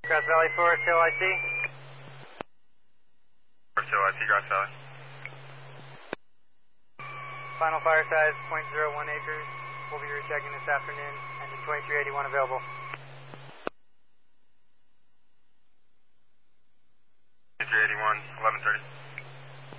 Grass Valley Forest Hill IC. Forest Hill IC, Grass Valley. Final fire size .01 acres. We'll be rechecking this afternoon. Engine 2381 available. 2381, 1130.